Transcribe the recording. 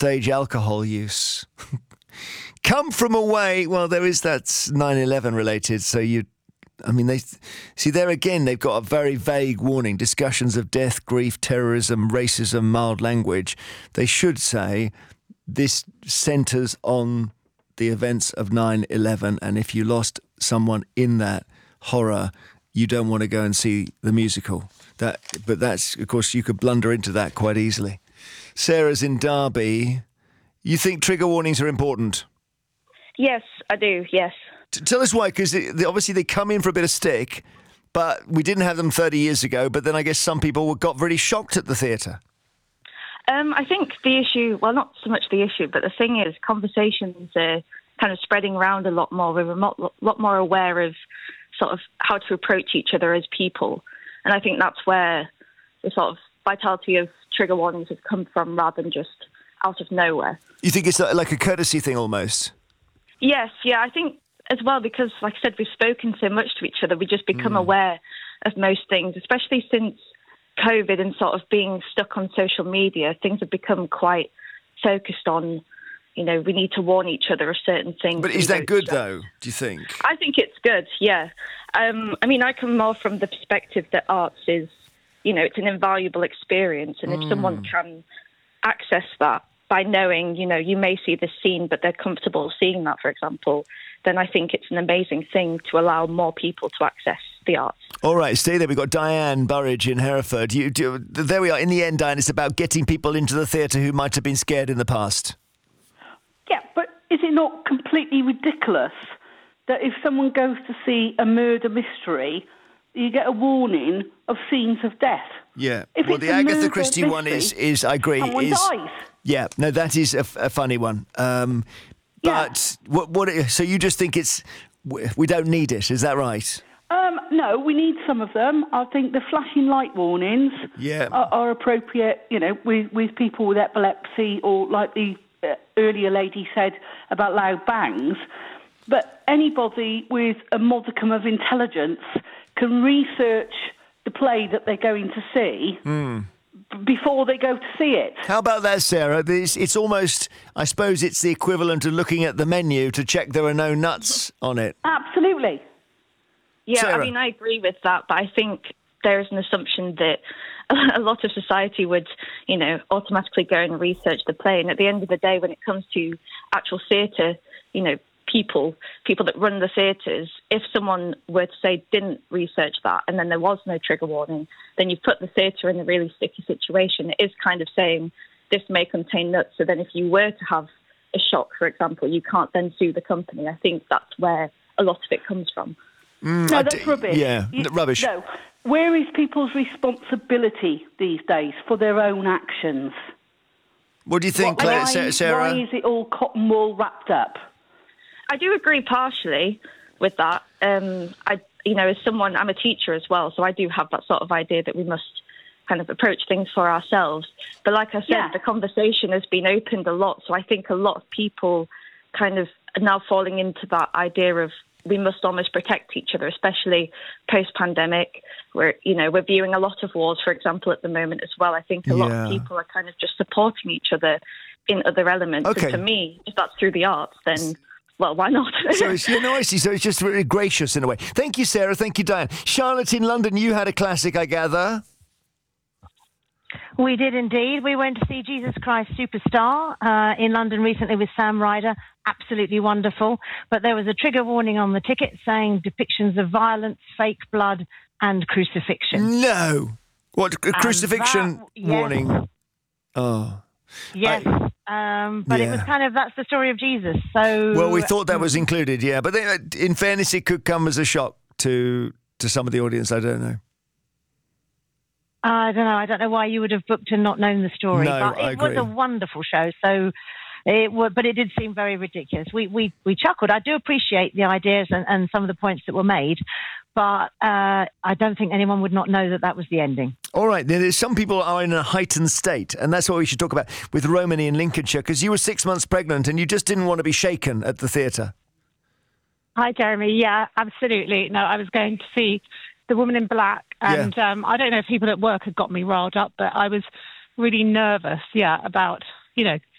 on-stage alcohol use. Come from away. Well, there is that 9/11 related. So they see there again. They've got a very vague warning: discussions of death, grief, terrorism, racism, mild language. They should say this centres on the events of 9/11, and if you lost someone in that horror, you don't want to go and see the musical. But that's, of course, you could blunder into that quite easily. Sarah's in Derby. You think trigger warnings are important? Yes, I do, yes. Tell us why, because obviously they come in for a bit of stick, but we didn't have them 30 years ago, but then I guess some people got really shocked at the theatre. I think the issue, well, not so much the issue, but the thing is conversations are kind of spreading around a lot more. We're a lot more aware of sort of how to approach each other as people. And I think that's where the sort of vitality of trigger warnings has come from rather than just out of nowhere. You think it's like a courtesy thing almost? Yes, yeah, I think as well because, like I said, we've spoken so much to each other, we just become aware of most things, especially since COVID and sort of being stuck on social media. Things have become quite focused on, we need to warn each other of certain things. But is that good, though, do you think? I think it's good, yeah. I come more from the perspective that arts is, it's an invaluable experience. And if someone can access that by knowing, you may see this scene, but they're comfortable seeing that, for example, then I think it's an amazing thing to allow more people to access the arts. All right, stay there. We've got Diane Burridge in Hereford. There we are. In the end, Diane, it's about getting people into the theatre who might have been scared in the past. Yeah, but is it not completely ridiculous that if someone goes to see a murder mystery, you get a warning of scenes of death? Yeah. If well, the Agatha Christie one is I agree. Someone dies. Yeah, no, that is a funny one. But what? So you just think we don't need it? Is that right? No, we need some of them. I think the flashing light warnings are appropriate, with people with epilepsy or like the earlier lady said about loud bangs. But anybody with a modicum of intelligence can research the play that they're going to see before they go to see it. How about that, Sarah? It's almost, I suppose it's the equivalent of looking at the menu to check there are no nuts on it. Absolutely. Yeah, Sarah. I agree with that, but I think there is an assumption that a lot of society would, automatically go and research the play. And at the end of the day, when it comes to actual theatre, people that run the theatres, if someone were to say didn't research that and then there was no trigger warning, then you've put the theatre in a really sticky situation. It is kind of saying this may contain nuts, so then if you were to have a shock, for example, you can't then sue the company. I think that's where a lot of it comes from. No, that's rubbish. Yeah, rubbish. No. Where is people's responsibility these days for their own actions? What do you think, Sarah? Why is it all cotton wool wrapped up? I do agree partially with that. As someone, I'm a teacher as well, so I do have that sort of idea that we must kind of approach things for ourselves. But like I said, the conversation has been opened a lot, so I think a lot of people kind of are now falling into that idea of we must almost protect each other, especially post-pandemic, where, we're viewing a lot of wars, for example, at the moment as well. I think a lot of people are kind of just supporting each other in other elements. Okay. And for me, if that's through the arts, then, well, why not? So I see. So it's just really gracious in a way. Thank you, Sarah. Thank you, Diane. Charlotte in London, you had a classic, I gather. We did indeed. We went to see Jesus Christ Superstar in London recently with Sam Ryder. Absolutely wonderful. But there was a trigger warning on the ticket saying depictions of violence, fake blood and crucifixion. No. What, a crucifixion warning? Oh. Yes. But it was kind of, that's the story of Jesus. So. Well, we thought that was included, yeah. But in fairness, it could come as a shock to some of the audience. I don't know. I don't know. I don't know why you would have booked and not known the story. No, but it was a wonderful show. So but it did seem very ridiculous. We chuckled. I do appreciate the ideas and some of the points that were made, but I don't think anyone would not know that was the ending. All right. There's some people are in a heightened state, and that's what we should talk about with Romany in Lincolnshire, because you were 6 months pregnant and you just didn't want to be shaken at the theatre. Hi, Jeremy. Yeah, absolutely. No, I was going to see The Woman in Black, and I don't know if people at work had got me riled up, but I was really nervous, about,